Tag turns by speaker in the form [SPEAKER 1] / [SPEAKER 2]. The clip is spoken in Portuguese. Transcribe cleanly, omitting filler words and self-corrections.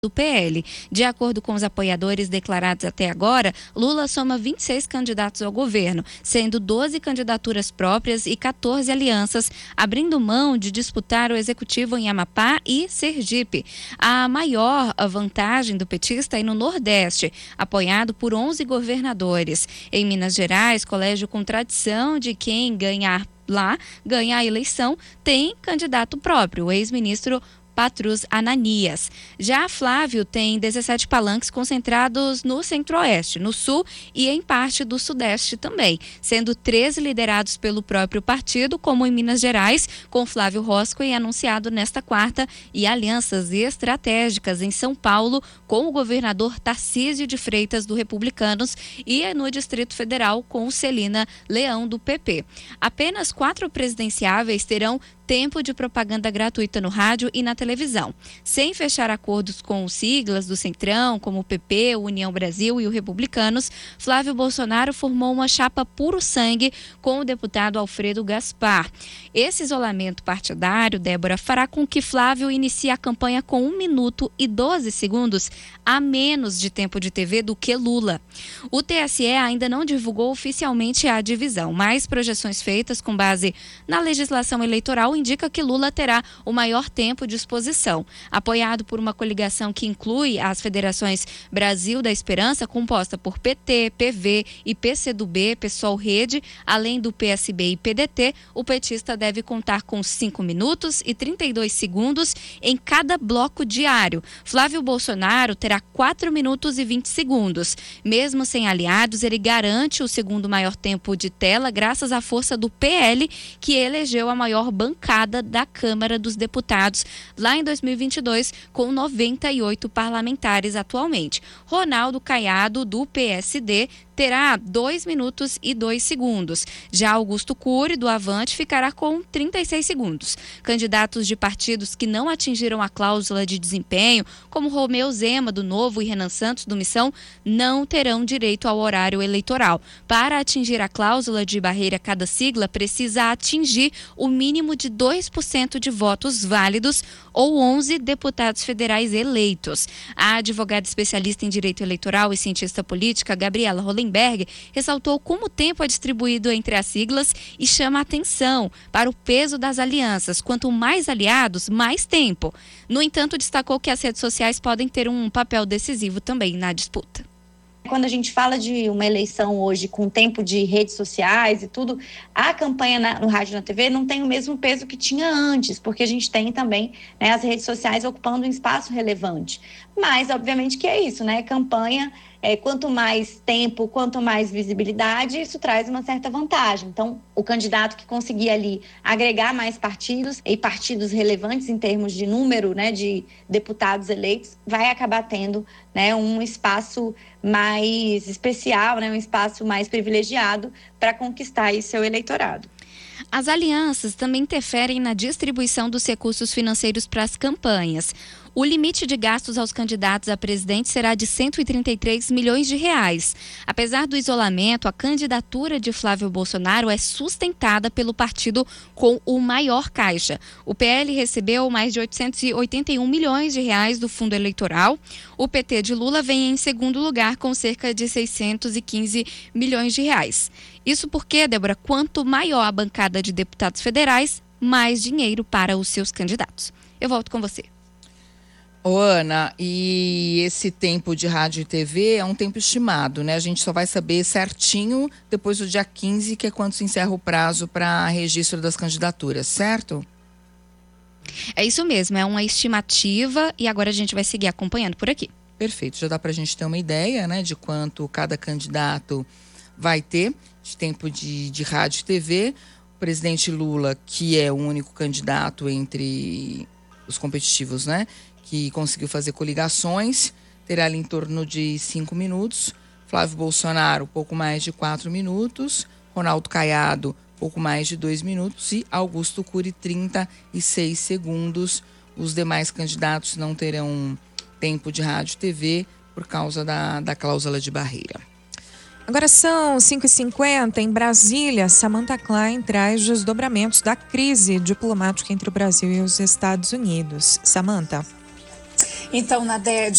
[SPEAKER 1] do PL. De acordo com os apoiadores declarados até agora, Lula soma 26 candidatos ao governo, sendo 12 candidaturas próprias e 14 alianças, abrindo mão de disputar o executivo em Amapá e Sergipe. A maior vantagem do petista é no Nordeste, apoiado por 11 governadores. Em Minas Gerais, colégio com tradição de quem ganhar lá, ganha a eleição, tem candidato próprio, o ex-ministro Patrus Ananias. Já Flávio tem 17 palanques concentrados no Centro-Oeste, no Sul e em parte do Sudeste também, sendo 13 liderados pelo próprio partido, como em Minas Gerais, com Flávio Roscoe anunciado nesta quarta, e alianças estratégicas em São Paulo com o governador Tarcísio de Freitas do Republicanos e no Distrito Federal com Celina Leão do PP. Apenas 4 presidenciáveis terão tempo de propaganda gratuita no rádio e na televisão. Sem fechar acordos com siglas do Centrão, como o PP, o União Brasil e o Republicanos, Flávio Bolsonaro formou uma chapa puro sangue com o deputado Alfredo Gaspar. Esse isolamento partidário, Débora, fará com que Flávio inicie a campanha com 1 minuto e 12 segundos a menos de tempo de TV do que Lula. O TSE ainda não divulgou oficialmente a divisão, mas projeções feitas com base na legislação eleitoral indica que Lula terá o maior tempo de exposição. Apoiado por uma coligação que inclui as federações Brasil da Esperança, composta por PT, PV e PCdoB, PSOL Rede, além do PSB e PDT, o petista deve contar com 5 minutos e 32 segundos em cada bloco diário. Flávio Bolsonaro terá 4 minutos e 20 segundos. Mesmo sem aliados, ele garante o segundo maior tempo de tela graças à força do PL, que elegeu a maior bancada da Câmara dos Deputados lá em 2022, com 98 parlamentares atualmente. Ronaldo Caiado, do PSD, terá 2 minutos e 2 segundos. Já Augusto Cury, do Avante, ficará com 36 segundos. Candidatos de partidos que não atingiram a cláusula de desempenho, como Romeu Zema, do Novo, e Renan Santos, do Missão, não terão direito ao horário eleitoral. Para atingir a cláusula de barreira, cada sigla precisa atingir o mínimo de 2% de votos válidos ou 11 deputados federais eleitos. A advogada especialista em direito eleitoral e cientista política, Gabriela Hollenberg, ressaltou como o tempo é distribuído entre as siglas e chama a atenção para o peso das alianças. Quanto mais aliados, mais tempo. No entanto, destacou que as redes sociais podem ter um papel decisivo também na disputa.
[SPEAKER 2] Quando a gente fala de uma eleição hoje com tempo de redes sociais e tudo, a campanha no rádio e na TV não tem o mesmo peso que tinha antes, porque a gente tem também, né, as redes sociais ocupando um espaço relevante. Mas, obviamente, que é isso, né? Campanha, quanto mais tempo, quanto mais visibilidade, isso traz uma certa vantagem. Então, o candidato que conseguir ali agregar mais partidos e partidos relevantes em termos de número, né, de deputados eleitos, vai acabar tendo, né, um espaço mais especial, né, um espaço mais privilegiado para conquistar aí seu eleitorado.
[SPEAKER 1] As alianças também interferem na distribuição dos recursos financeiros para as campanhas. O limite de gastos aos candidatos a presidente será de 133 milhões de reais. Apesar do isolamento, a candidatura de Flávio Bolsonaro é sustentada pelo partido com o maior caixa. O PL recebeu mais de 881 milhões de reais do fundo eleitoral. O PT de Lula vem em segundo lugar com cerca de 615 milhões de reais. Isso porque, Débora, quanto maior a bancada de deputados federais, mais dinheiro para os seus candidatos. Eu volto com você.
[SPEAKER 3] Ô, Ana, e esse tempo de rádio e TV é um tempo estimado, né? A gente só vai saber certinho depois do dia 15, que é quando se encerra o prazo para registro das candidaturas, certo?
[SPEAKER 1] É isso mesmo, é uma estimativa e agora a gente vai seguir acompanhando por aqui.
[SPEAKER 3] Perfeito, já dá para a gente ter uma ideia, né, de quanto cada candidato vai ter de tempo de rádio e TV. O presidente Lula, que é o único candidato entre os competitivos, né, que conseguiu fazer coligações, terá ali em torno de 5 minutos. Flávio Bolsonaro, pouco mais de 4 minutos. Ronaldo Caiado, pouco mais de 2 minutos. E Augusto Cury, 36 segundos. Os demais candidatos não terão tempo de rádio e TV por causa da cláusula de barreira.
[SPEAKER 4] Agora são 5h50 em Brasília. Samantha Klein traz desdobramentos da crise diplomática entre o Brasil e os Estados Unidos. Samantha.
[SPEAKER 5] Então, na DED,